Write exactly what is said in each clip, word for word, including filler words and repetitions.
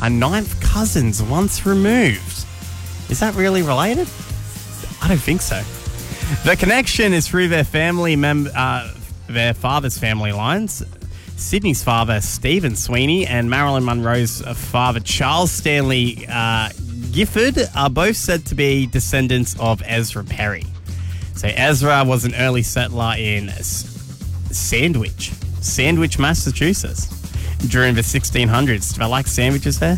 are ninth cousins once removed. Is that really related? I don't think so. The connection is through their family mem- uh, their father's family lines. Sydney's father, Stephen Sweeney, and Marilyn Monroe's father, Charles Stanley uh, Gifford, are both said to be descendants of Ezra Perry. So Ezra was an early settler in S- Sandwich, Sandwich, Massachusetts, during the sixteen hundreds. Do I like sandwiches there?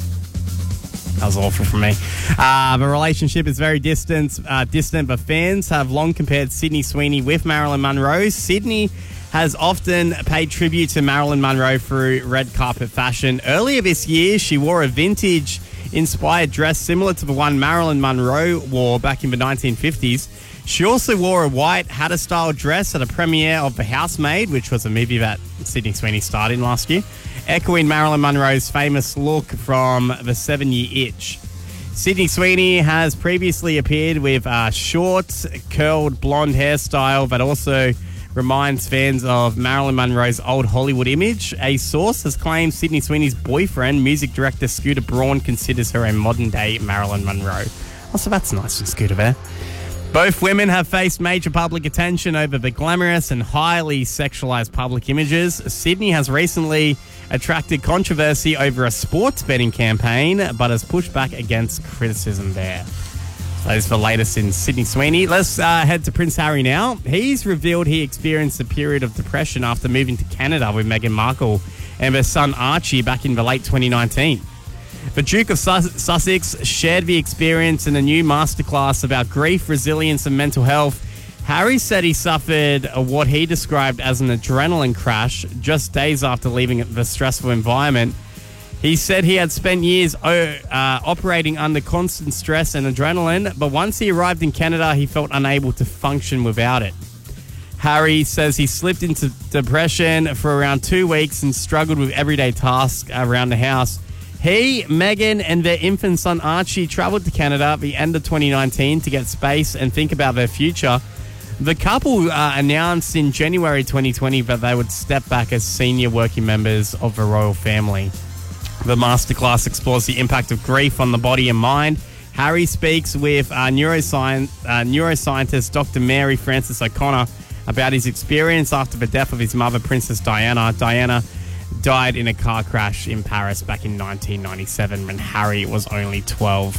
That was awful for me. Uh, the relationship is very distant, uh, distant, but fans have long compared Sydney Sweeney with Marilyn Monroe. Sydney has often paid tribute to Marilyn Monroe through red carpet fashion. Earlier this year, she wore a vintage-inspired dress similar to the one Marilyn Monroe wore back in the nineteen fifties. She also wore a white Hatter-style dress at a premiere of The Housemaid, which was a movie that Sydney Sweeney starred in last year, echoing Marilyn Monroe's famous look from The Seven-Year Itch. Sydney Sweeney has previously appeared with a short, curled blonde hairstyle that also reminds fans of Marilyn Monroe's old Hollywood image. A source has claimed Sydney Sweeney's boyfriend, music director Scooter Braun, considers her a modern-day Marilyn Monroe. Also, that's nice from Scooter there. Both women have faced major public attention over the glamorous and highly sexualized public images. Sydney has recently attracted controversy over a sports betting campaign, but has pushed back against criticism there. So that is the latest in Sydney Sweeney. Let's uh, head to Prince Harry now. He's revealed he experienced a period of depression after moving to Canada with Meghan Markle and their son Archie back in the late twenty nineteen. The Duke of Sus- Sussex shared the experience in a new masterclass about grief, resilience and mental health. Harry said he suffered a, what he described as an adrenaline crash just days after leaving the stressful environment. He said he had spent years uh, operating under constant stress and adrenaline, but once he arrived in Canada, he felt unable to function without it. Harry says he slipped into depression for around two weeks and struggled with everyday tasks around the house. He, Meghan, and their infant son Archie travelled to Canada at the end of twenty nineteen to get space and think about their future. The couple uh, announced in January twenty twenty that they would step back as senior working members of the royal family. The masterclass explores the impact of grief on the body and mind. Harry speaks with uh, neuroscience, uh, neuroscientist Doctor Mary Frances O'Connor about his experience after the death of his mother, Princess Diana. Diana died in a car crash in Paris back in nineteen ninety-seven when Harry was only twelve.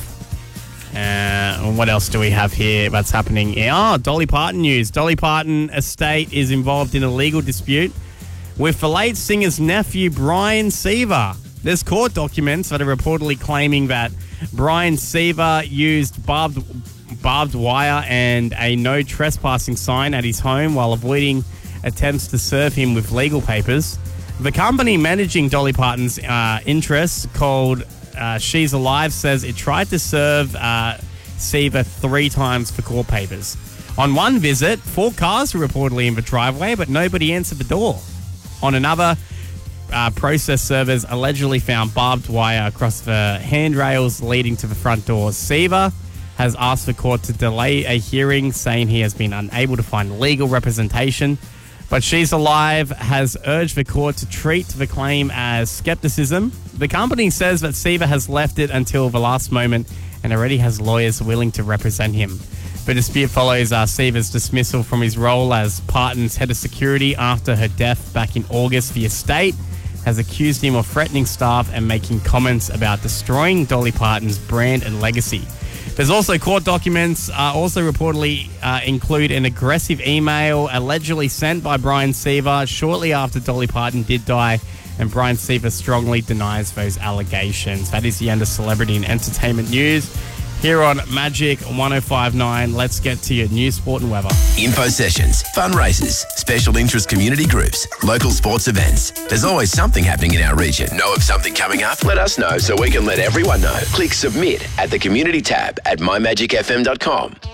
Uh, what else do we have here that's happening? Oh, Dolly Parton news. Dolly Parton estate is involved in a legal dispute with the late singer's nephew, Brian Seaver. There's court documents that are reportedly claiming that Brian Seaver used barbed, barbed wire and a no trespassing sign at his home while avoiding attempts to serve him with legal papers. The company managing Dolly Parton's uh, interests, called uh, She's Alive, says it tried to serve uh, Seaver three times for court papers. On one visit, four cars were reportedly in the driveway, but nobody answered the door. On another, uh, process servers allegedly found barbed wire across the handrails leading to the front doors. Seaver has asked the court to delay a hearing, saying he has been unable to find legal representation. But She's Alive has urged the court to treat the claim as skepticism. The company says that Seaver has left it until the last moment and already has lawyers willing to represent him. The dispute follows uh, Seaver's dismissal from his role as Parton's head of security after her death back in August. The estate has accused him of threatening staff and making comments about destroying Dolly Parton's brand and legacy. There's also court documents, uh, also reportedly uh, include an aggressive email allegedly sent by Brian Seaver shortly after Dolly Parton did die, and Brian Seaver strongly denies those allegations. That is the end of celebrity and entertainment news. Here on Magic one oh five point nine, let's get to your news, sport and weather. Info sessions, fundraisers, special interest community groups, local sports events. There's always something happening in our region. Know of something coming up? Let us know so we can let everyone know. Click submit at the community tab at my magic f m dot com.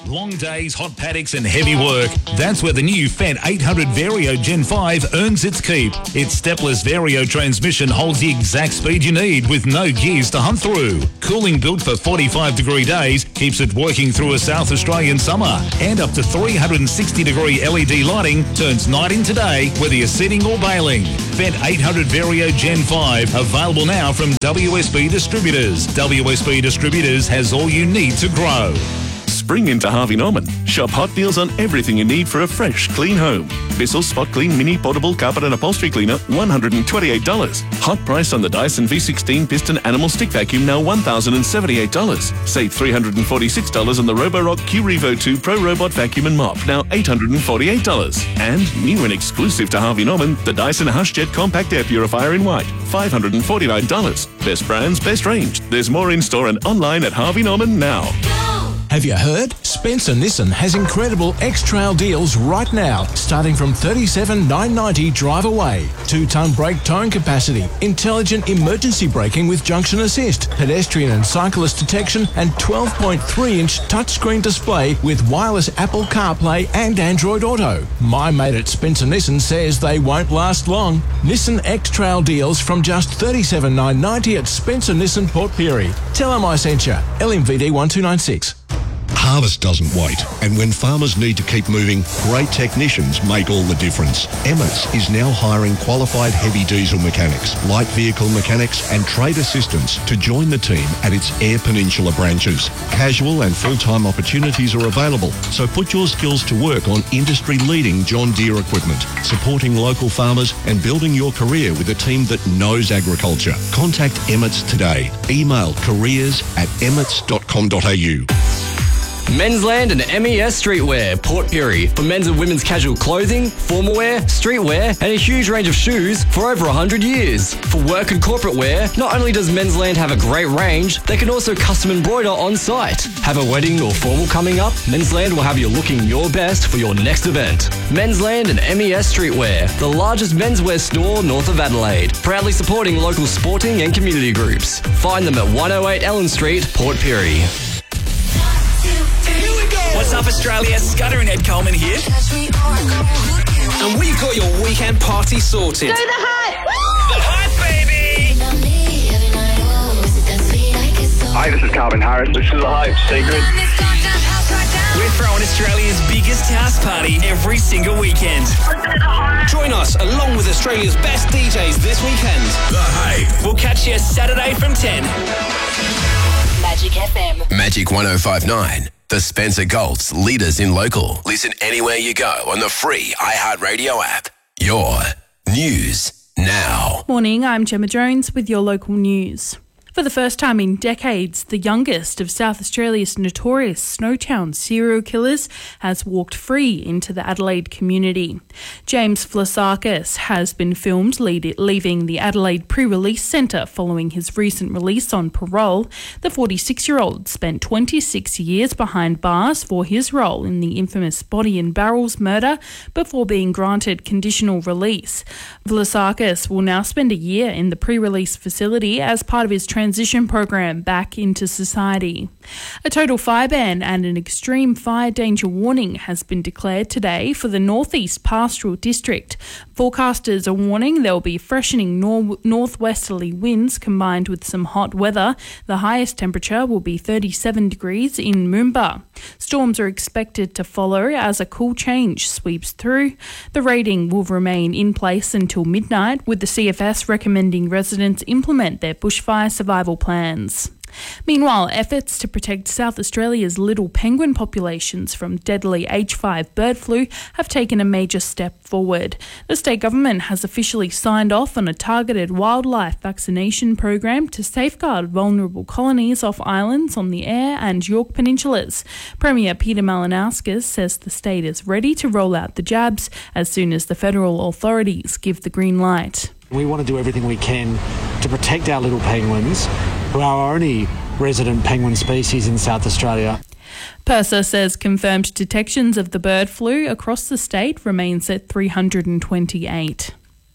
Long days, hot paddocks and heavy work. That's where the new Fendt eight hundred Vario Gen five earns its keep. Its stepless Vario transmission holds the exact speed you need with no gears to hunt through. Cooling built for forty-five degree days keeps it working through a South Australian summer. And up to three hundred sixty degree L E D lighting turns night into day whether you're sitting or bailing. Fendt eight hundred Vario Gen five available now from W S B Distributors. W S B Distributors has all you need to grow. Spring into Harvey Norman. Shop hot deals on everything you need for a fresh, clean home. Bissell Spot Clean Mini Portable Carpet and Upholstery Cleaner, one hundred twenty-eight dollars. Hot price on the Dyson V sixteen Piston Animal Stick Vacuum, now one thousand seventy-eight dollars. Save three hundred forty-six dollars on the Roborock Q Revo two Pro Robot Vacuum and Mop, now eight hundred forty-eight dollars. And new and exclusive to Harvey Norman, the Dyson HushJet Compact Air Purifier in white, five hundred forty-nine dollars. Best brands, best range. There's more in store and online at Harvey Norman now. Have you heard? Spencer Nissan has incredible X-Trail deals right now, starting from thirty-seven thousand nine hundred ninety dollars drive away. Two-ton brake towing capacity, intelligent emergency braking with junction assist, pedestrian and cyclist detection, and twelve point three inch touchscreen display with wireless Apple CarPlay and Android Auto. My mate at Spencer Nissan says they won't last long. Nissan X-Trail deals from just thirty-seven thousand nine hundred ninety dollars at Spencer Nissan Port Pirie. Tell them I sent you. L M V D one two nine six. Harvest doesn't wait, and when farmers need to keep moving, great technicians make all the difference. Emmets is now hiring qualified heavy diesel mechanics, light vehicle mechanics and trade assistants to join the team at its Eyre Peninsula branches. Casual and full-time opportunities are available, so put your skills to work on industry-leading John Deere equipment, supporting local farmers and building your career with a team that knows agriculture. Contact Emmets today. Email careers at emmets dot com dot a u. Mensland and M E S Streetwear, Port Pirie, for men's and women's casual clothing, formal wear, streetwear, and a huge range of shoes for over one hundred years. For work and corporate wear, not only does Mensland have a great range, they can also custom embroider on site. Have a wedding or formal coming up? Mensland will have you looking your best for your next event. Mensland and M E S Streetwear, the largest menswear store north of Adelaide, proudly supporting local sporting and community groups. Find them at one oh eight Ellen Street, Port Pirie. What's up, Australia? Scudder and Ed Coleman here. And we've got your weekend party sorted. Do the hype! The hype, baby! Hi, this is Calvin Harris. This is The Hype Secret. We're throwing Australia's biggest house party every single weekend. Join us along with Australia's best D Js this weekend. The Hype. We'll catch you Saturday from ten. Magic F M. Magic one oh five point nine. The Spencer Golf's leaders in local. Listen anywhere you go on the free iHeartRadio app. Your news now. Morning, I'm Gemma Jones with your local news. For the first time in decades, the youngest of South Australia's notorious Snowtown serial killers has walked free into the Adelaide community. James Vlasakis has been filmed leaving the Adelaide Pre-Release Centre following his recent release on parole. The forty-six-year-old spent twenty-six years behind bars for his role in the infamous Body and Barrels murder before being granted conditional release. Vlasakis will now spend a year in the pre-release facility as part of his transition program back into society. A total fire ban and an extreme fire danger warning has been declared today for the Northeast Pastoral District. Forecasters are warning there will be freshening nor- northwesterly winds combined with some hot weather. The highest temperature will be thirty-seven degrees in Moomba. Storms are expected to follow as a cool change sweeps through. The rating will remain in place until midnight, with the C F S recommending residents implement their bushfire survival plans. Meanwhile, efforts to protect South Australia's little penguin populations from deadly H five bird flu have taken a major step forward. The state government has officially signed off on a targeted wildlife vaccination program to safeguard vulnerable colonies off islands on the Eyre and York Peninsulas. Premier Peter Malinauskas says the state is ready to roll out the jabs as soon as the federal authorities give the green light. We want to do everything we can to protect our little penguins, who are our only resident penguin species in South Australia. PIRSA says confirmed detections of the bird flu across the state remains at three hundred twenty-eight.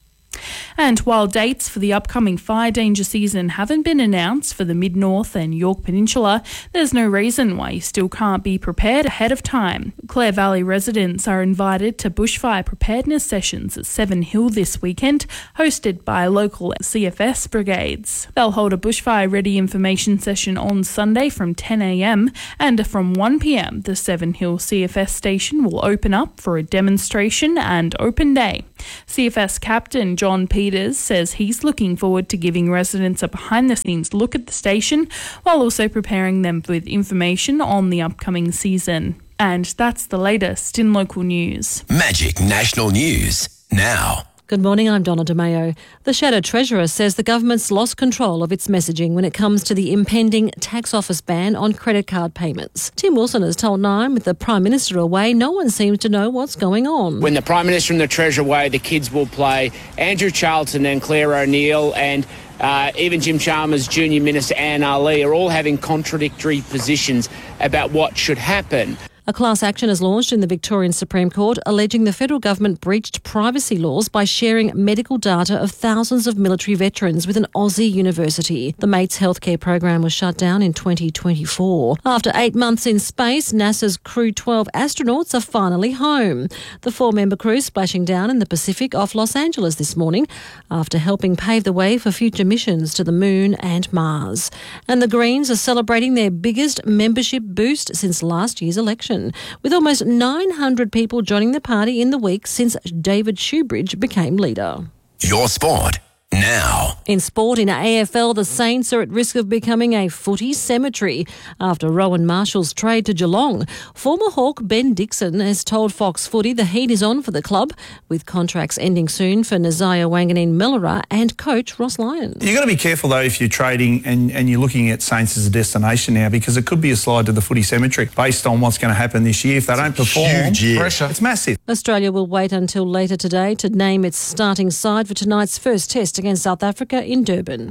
And while dates for the upcoming fire danger season haven't been announced for the Mid-North and Yorke Peninsula, there's no reason why you still can't be prepared ahead of time. Clare Valley residents are invited to bushfire preparedness sessions at Seven Hill this weekend, hosted by local C F S brigades. They'll hold a bushfire ready information session on Sunday from ten a m and from one p m the Seven Hill C F S station will open up for a demonstration and open day. C F S Captain John Peters says he's looking forward to giving residents a behind-the-scenes look at the station while also preparing them with information on the upcoming season. And that's the latest in local news. Magic National News now. Good morning, I'm Donna DeMayo. The Shadow Treasurer says the government's lost control of its messaging when it comes to the impending tax office ban on credit card payments. Tim Wilson has told Nine, with the Prime Minister away, no one seems to know what's going on. When the Prime Minister and the Treasurer away, the kids will play. Andrew Charlton and Claire O'Neill and uh, even Jim Chalmers, Junior Minister Anne Ali are all having contradictory positions about what should happen. A class action is launched in the Victorian Supreme Court alleging the federal government breached privacy laws by sharing medical data of thousands of military veterans with an Aussie university. The Mates healthcare program was shut down in twenty twenty-four. After eight months in space, NASA's Crew twelve astronauts are finally home. The four-member crew splashing down in the Pacific off Los Angeles this morning after helping pave the way for future missions to the Moon and Mars. And the Greens are celebrating their biggest membership boost since last year's election, with almost nine hundred people joining the party in the week since David Shoebridge became leader. Your sport now. In sport, in A F L, the Saints are at risk of becoming a footy cemetery after Rowan Marshall's trade to Geelong. Former Hawk Ben Dixon has told Fox Footy the heat is on for the club, with contracts ending soon for Nazaya Wanganeen Melora and coach Ross Lyons. You've got to be careful, though, if you're trading and, and you're looking at Saints as a destination now, because it could be a slide to the footy cemetery based on what's going to happen this year. If they don't perform, huge year. Pressure. It's massive. Australia will wait until later today to name its starting side for tonight's first test against South Africa in Durban.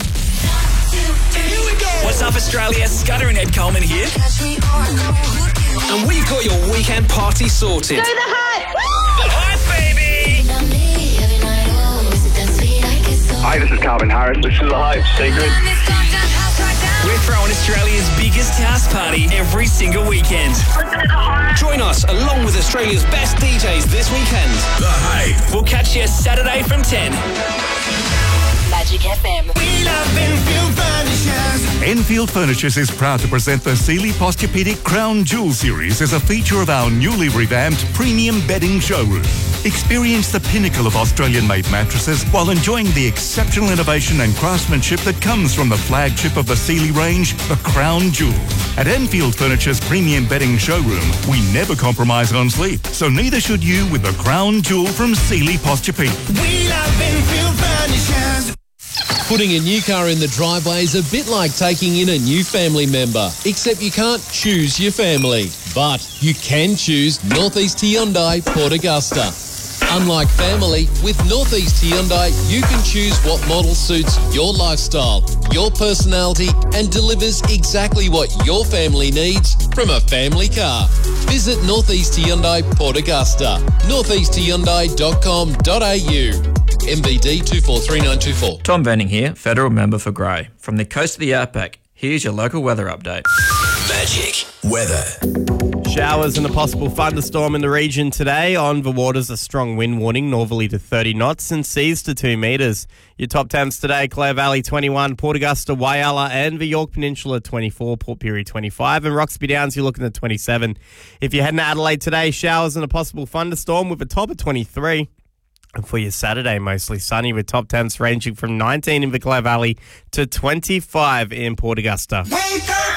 What's up, Australia? Scudder and Ed Coleman here. And we've got your weekend party sorted. Go the hype! The hype, baby! Hi, this is Calvin Harris. This is The Hype Secret. We're throwing Australia's biggest house party every single weekend. Join us along with Australia's best D Js this weekend. The Hype. We'll catch you Saturday from ten. Magic F M. We love Enfield Furnishers. Enfield Furnishers is proud to present the Sealy Posturepedic Crown Jewel Series as a feature of our newly revamped premium bedding showroom. Experience the pinnacle of Australian-made mattresses while enjoying the exceptional innovation and craftsmanship that comes from the flagship of the Sealy range, the Crown Jewel. At Enfield Furniture's premium bedding showroom, we never compromise on sleep, so neither should you with the Crown Jewel from Sealy Posturepedic. We love Enfield Furnishers. Putting a new car in the driveway is a bit like taking in a new family member, except you can't choose your family. But you can choose Northeast Hyundai Port Augusta. Unlike family, with Northeast Hyundai, you can choose what model suits your lifestyle, your personality, and delivers exactly what your family needs from a family car. Visit Northeast Hyundai Port Augusta, northeast hyundai dot com dot a u. M V D two four three nine two four. Tom Venning here, Federal Member for Grey. From the coast of the Outback, here's your local weather update. Magic weather. Showers and a possible thunderstorm in the region today. On the waters, a strong wind warning, northerly to thirty knots and seas to two metres. Your top temps today, Clare Valley twenty-one, Port Augusta, Whyalla and the Yorke Peninsula twenty-four, Port Pirie twenty-five and Roxby Downs you're looking at twenty-seven. If you're heading to Adelaide today, showers and a possible thunderstorm with a top of twenty-three. And for your Saturday, mostly sunny with top temps ranging from nineteen in the Clare Valley to twenty-five in Port Augusta. Wake up!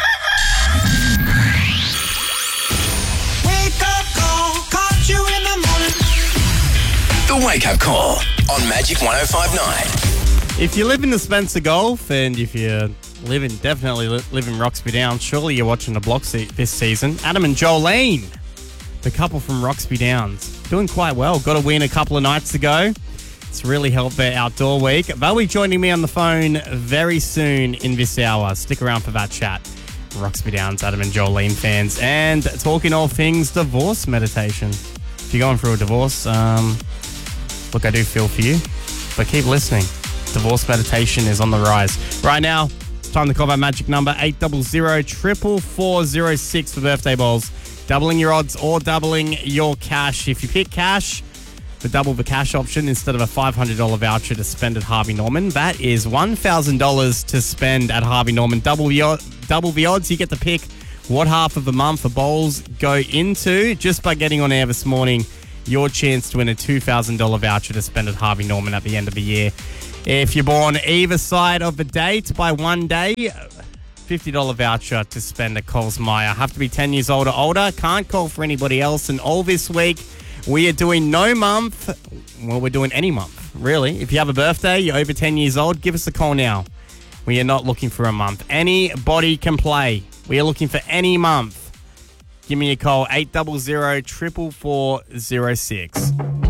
Wake up call, caught you in the morning. The Wake Up Call on Magic one oh five point nine. If you live in the Spencer Gulf and if you live in, definitely live in Roxby Downs, surely you're watching the block se- this season. Adam and Jolene, the couple from Roxby Downs, doing quite well. Got a win a couple of nights ago. It's really helped their outdoor week. They'll be joining me on the phone very soon in this hour. Stick around for that chat. Roxby Downs, Adam and Jolene fans, and talking all things divorce meditation. If you're going through a divorce, um, look, I do feel for you. But keep listening. Divorce meditation is on the rise. Right now, time to call that magic number, eight hundred, four four four zero six for birthday balls. Doubling your odds or doubling your cash. If you pick cash, the double the cash option instead of a five hundred dollars voucher to spend at Harvey Norman, that is one thousand dollars to spend at Harvey Norman. Double the, double the odds. You get to pick what half of the month the bowls go into just by getting on air this morning. Your chance to win a two thousand dollars voucher to spend at Harvey Norman at the end of the year. If you're born either side of the date by one day, fifty dollars voucher to spend at Coles Myer. Have to be ten years old or older. Can't call for anybody else. And all this week, we are doing no month. Well, we're doing any month, really. If you have a birthday, you're over ten years old, give us a call now. We are not looking for a month. Anybody can play. We are looking for any month. Give me a call, eight hundred, four four four zero six.